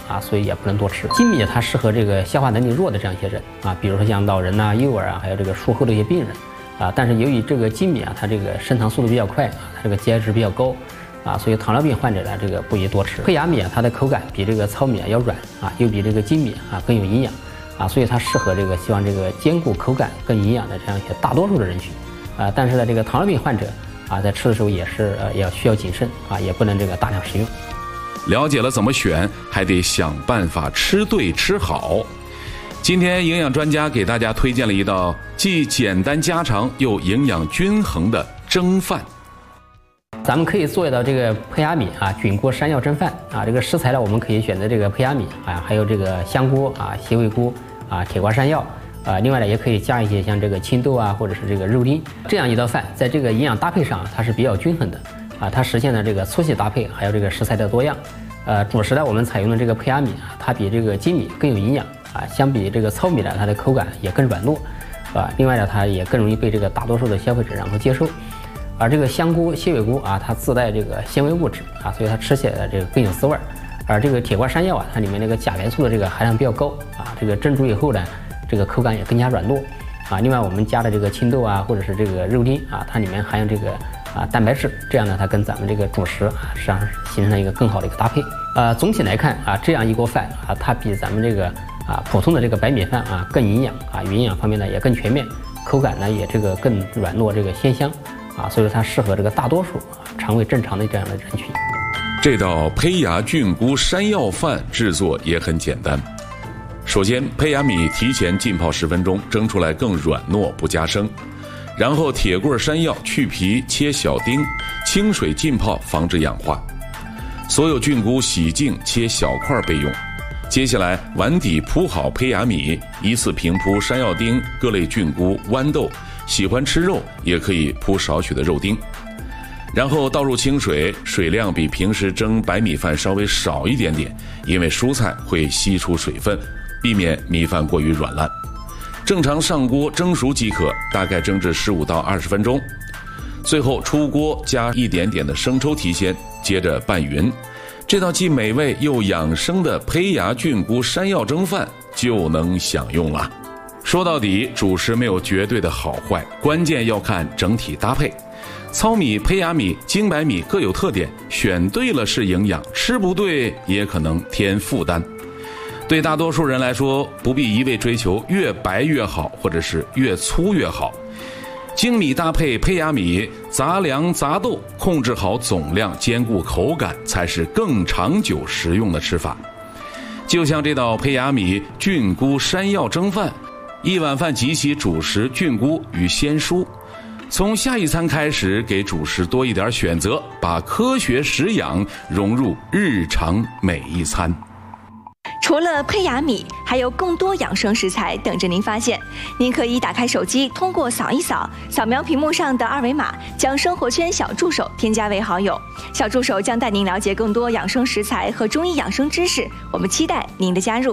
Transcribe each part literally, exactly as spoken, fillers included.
啊，所以也不能多吃。金米它适合这个消化能力弱的这样一些人啊，比如说像老人呐、幼儿啊，还有这个术后的一些病人啊。但是由于这个金米啊，它这个升糖速度比较快啊，它这个 G I 值比较高啊，所以糖尿病患者呢，这个不宜多吃。胚芽米啊，它的口感比这个糙米啊要软啊，又比这个金米啊更有营养啊，所以它适合这个希望这个兼顾口感跟营养的这样一些大多数的人群啊。但是呢，这个糖尿病患者啊，在吃的时候也是呃要需要谨慎啊，也不能这个大量食用。 了解了怎么选，还得想办法吃对吃好。今天营养专家给大家推荐了一道既简单家常又营养均衡的蒸饭。 咱们可以做一道这个胚芽米啊菌菇山药蒸饭啊。这个食材呢，我们可以选择这个胚芽米啊，还有这个香菇啊、蟹味菇啊、铁瓜山药。啊，另外呢，也可以加一些像这个青豆啊，或者是这个肉丁，这样一道饭，在这个营养搭配上，它是比较均衡的啊，它实现了这个粗细搭配，还有这个食材的多样。呃，主食呢，我们采用的这个胚芽米啊，它比这个精米更有营养啊，相比这个糙米呢，它的口感也更软糯啊。另外呢，它也更容易被这个大多数的消费者然后接受。而这个香菇、蟹味菇啊，它自带这个纤维物质啊，所以它吃起来这个更有滋味儿。而这个铁瓜山药啊，它里面那个钾元素的这个含量比较高啊，这个蒸煮以后呢，这个口感也更加软糯啊。另外我们加的这个青豆啊，或者是这个肉丁啊，它里面含有这个啊蛋白质，这样呢它跟咱们这个主食啊实际上形成了一个更好的一个搭配。呃，总体来看啊，这样一锅饭啊，它比咱们这个啊普通的这个白米饭啊更营养啊，营养方面呢也更全面，口感呢也这个更软糯，这个鲜香啊，所以说它适合这个大多数啊肠胃正常的这样的人群。 这道胚芽菌菇山药饭制作也很简单。首先，胚芽米提前浸泡十分钟，蒸出来更软糯，不加生。然后，铁棍山药去皮切小丁，清水浸泡，防止氧化。所有菌菇洗净切小块备用。接下来，碗底铺好胚芽米，依次平铺山药丁、各类菌菇、豌豆。喜欢吃肉也可以铺少许的肉丁。然后倒入清水，水量比平时蒸白米饭稍微少一点点，因为蔬菜会吸出水分，避免米饭过于软烂。正常上锅蒸熟即可，大概蒸至十五到二十分钟。最后出锅加一点点的生抽提鲜，接着拌匀。这道既美味又养生的胚芽菌菇山药蒸饭就能享用了。说到底，主食没有绝对的好坏，关键要看整体搭配。糙米、胚芽米、精白米各有特点，选对了是营养，吃不对也可能添负担。对大多数人来说，不必一味追求越白越好，或者是越粗越好。精米搭配胚芽米，杂粮杂豆，控制好总量，兼顾口感，才是更长久实用的吃法。就像这道胚芽米菌菇山药蒸饭，一碗饭集齐主食菌菇与鲜蔬。从下一餐开始，给主食多一点选择，把科学食养融入日常每一餐。 除了胚芽米，还有更多养生食材等着您发现。您可以打开手机，通过扫一扫，扫描屏幕上的二维码，将生活圈小助手添加为好友。小助手将带您了解更多养生食材和中医养生知识，我们期待您的加入。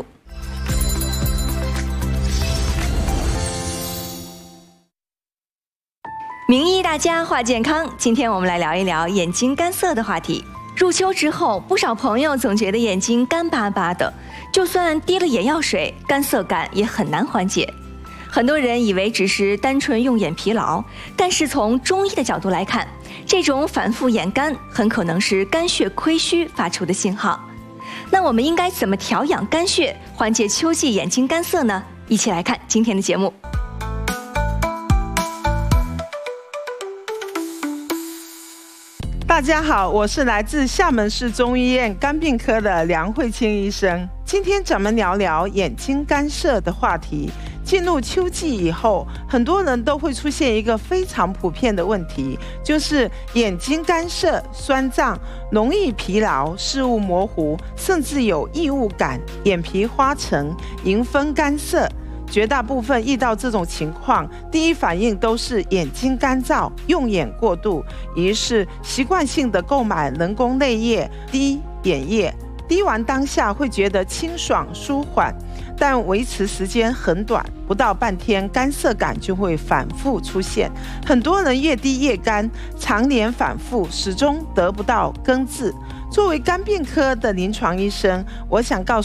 名医大家话健康，今天我们来聊一聊眼睛干涩的话题。入秋之后，不少朋友总觉得眼睛干巴巴的，就算滴了眼药水，干涩感也很难缓解。很多人以为只是单纯用眼疲劳，但是从中医的角度来看，这种反复眼干很可能是肝血亏虚发出的信号。那我们应该怎么调养肝血，缓解秋季眼睛干涩呢？一起来看今天的节目。 大家好，我是来自厦门市中医院肝病科的梁慧清医生。今天咱们聊聊眼睛干涩的话题。进入秋季以后，很多人都会出现一个非常普遍的问题，就是眼睛干涩、酸胀，容易疲劳、视物模糊，甚至有异物感、眼皮花橙、迎风干涩。绝大部分遇到这种情况，第一反应都是眼睛干燥、用眼过度，于是习惯性的购买人工泪液滴眼液，滴完当下会觉得清爽舒缓，但维持时间很短，不到半天干涩感就会反复出现。很多人越滴越干，常年反复，始终得不到根治。作为肝病科的临床医生，我想告诉